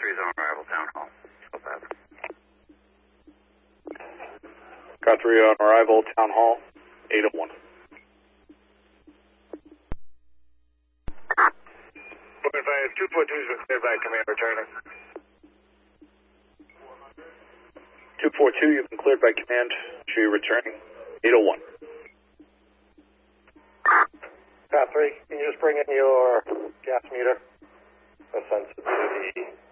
3's on arrival, Town Hall. What's that? Car 3 on arrival, Town Hall, 801. Booking 242's been cleared by command returning. 242, you've been cleared by command. Show you returning, 801. Car 3, can you just bring in your gas meter? A sensitivity